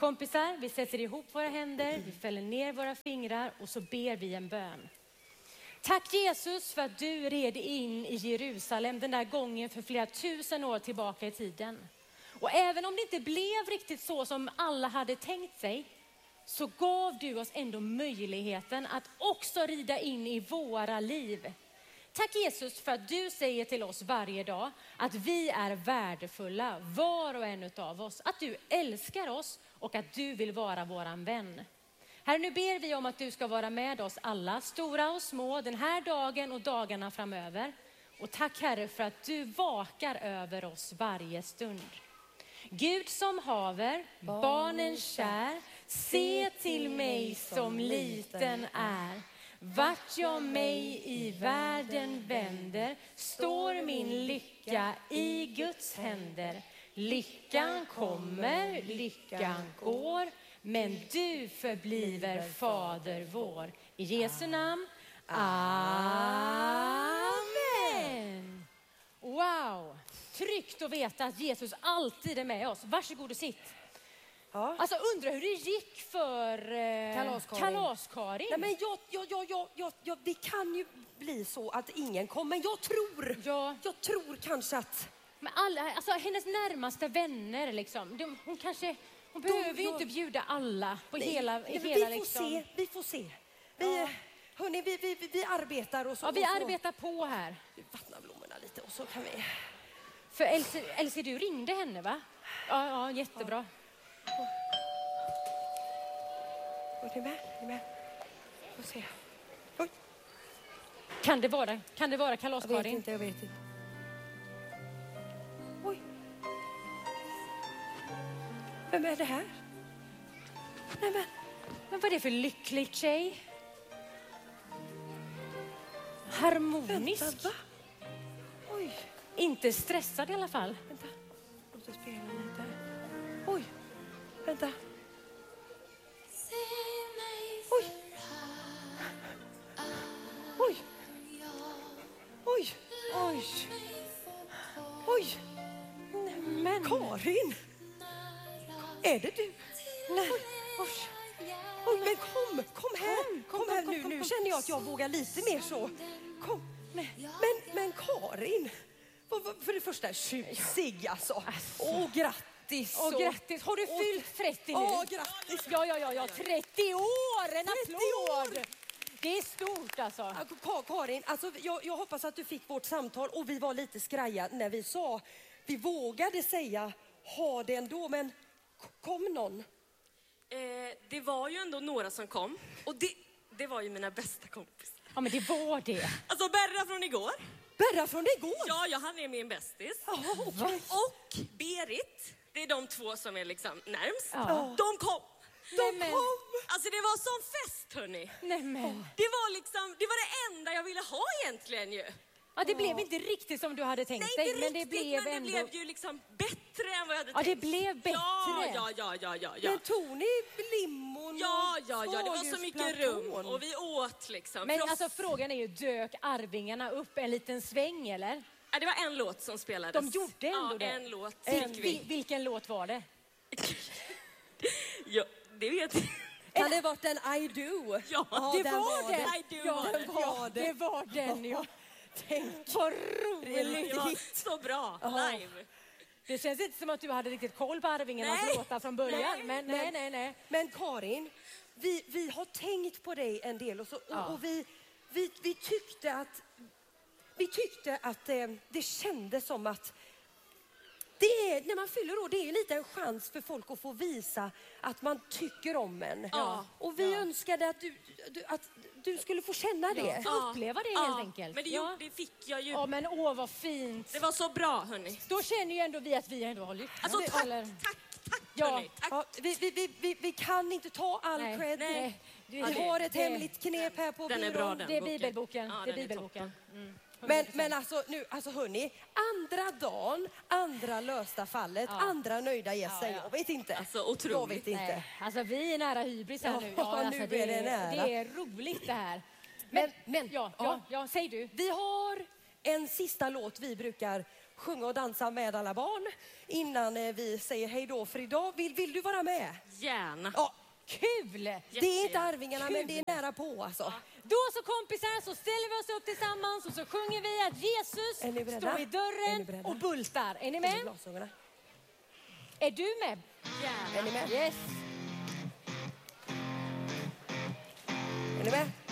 Kompisar, vi sätter ihop våra händer, vi fäller ner våra fingrar och så ber vi en bön. Tack Jesus för att du red in i Jerusalem den där gången för flera tusen år tillbaka i tiden. Och även om det inte blev riktigt så som alla hade tänkt sig, så gav du oss ändå möjligheten att också rida in i våra liv. Tack Jesus för att du säger till oss varje dag att vi är värdefulla, var och en utav oss. Att du älskar oss och att du vill vara våran vän. Herre, nu ber vi om att du ska vara med oss alla, stora och små, den här dagen och dagarna framöver. Och tack Herre för att du vakar över oss varje stund. Gud som haver, barnen kär, se till mig som liten är. Vart jag mig i världen vänder, står min lycka i Guds händer. Lyckan kommer, lyckan går, men du förbliver Fader vår. I Jesu namn, amen. Wow, tryggt att veta att Jesus alltid är med oss. Varsågod och sitt. Ja. Alltså undrar hur det gick för Kalas-Karin. Nej, men det kan ju bli så att ingen kommer. Men jag tror kanske att... Men alltså hennes närmaste vänner liksom. Hon behöver ju inte bjuda alla på hela vi får se. Hörrni, vi arbetar och så. Ja, vi arbetar på här. Vi vattnar blommorna lite och så kan vi... För Elsie, du ringde henne va? Ja, jättebra. Och det med. Får se. Oj. Kan det vara Kalas-Karin? Jag vet inte. Oj. Vem är det här? Nej, men vad är det för lycklig tjej? Harmonisk. Vänta, va? Oj. Inte stressad i alla fall. Vänta. Låt oss spela lite. Oj. Vänta. Oj. Oj. Oj. Oj. Oj. Men Karin. Är det du? Nej. Oj, men kom här. Kom här nu. Nu känner jag att jag vågar lite mer så. Kom. Men Karin. För det första tjusig alltså. Grattis. Grattis. Har du fyllt 30 nu? Grattis. Ja. 30 år. En applåd. Det är stort alltså. Karin, alltså, jag hoppas att du fick vårt samtal och vi var lite skraja när vi vågade säga ha det ändå, men kom någon? Det var ju ändå några som kom och det var ju mina bästa kompisar. Ja, men det var det. Alltså Berra från igår. Ja, han är min bästis. Okay. Och Berit, det är de två som är liksom närmst. Ja. De kom. Alltså det var som fest hörni. Nämen. Det var det enda jag ville ha egentligen ju. Ja, det blev inte riktigt som du hade tänkt dig. Men det blev ju liksom bättre än vad jag hade tänkt. Ja, det blev bättre. Ja. Men tog ni limon? Ja, det var så mycket rum och vi åt liksom. Men alltså frågan är ju, dök Arvingarna upp en liten sväng eller? Ja, det var en låt som spelades. De gjorde ändå det? En låt. Vilken låt var det? Ja, det vet jag. Kan det varit en I Do? Ja, det var den. I Do. Det var den, ja. Tänk vad roligt. Ja, så bra, live. Det känns inte som att du hade riktigt koll på Arvingarnas låtar från början. Nej. Men Karin, vi har tänkt på dig en del och vi tyckte att det kändes som att när man fyller år, det är lite en chans för folk att få visa att man tycker om en. Ja. Och vi önskade att du skulle få känna det. Få uppleva det helt enkelt. Men det fick jag ju. Ja, men vad fint. Det var så bra hörni. Då känner ju ändå vi att vi ändå har lyckats. Alltså tack hörni. Tack. Ja, vi kan inte ta all cred. Nej. Vi har ett hemligt knep här på byrån. Den är bra, det är bibelboken. Ja, det är bibelboken. Men alltså hörni, andra dagen, andra lösta fallet, andra nöjda gäster, jag vet inte. Alltså otroligt. Jag vet inte. Nej, alltså vi är nära hybris här nu. Ja, nu alltså, är det nära. Det är roligt det här. Men säg du. Vi har en sista låt vi brukar sjunga och dansa med alla barn innan vi säger hej då för idag. Vill du vara med? Gärna. Ja, Kul! det är inte Arvingarna men det är nära på alltså. Då så kompisar så ställer vi oss upp tillsammans och så sjunger vi att Jesus står i dörren och bultar. Är ni med? Är du med? Gärna. Är ni med? Yes. Är ni med?